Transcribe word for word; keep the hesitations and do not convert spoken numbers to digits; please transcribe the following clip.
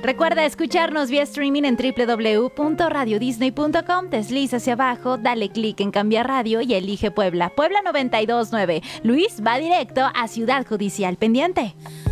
Recuerda escucharnos vía streaming en doble u doble u doble u punto radio disney punto com. Desliza hacia abajo, dale clic en cambiar radio y elige Puebla. Puebla noventa y dos punto nueve. Luis va directo a Ciudad Judicial. Pendiente.